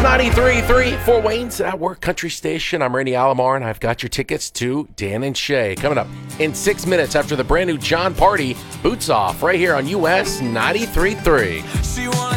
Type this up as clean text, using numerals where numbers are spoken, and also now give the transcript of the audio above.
93.3 Fort Wayne's Work Country Station. I'm Randy Alomar, and I've got your tickets to Dan and Shay coming up in 6 minutes after the brand new John Party boots off right here on US 93.3. She wanna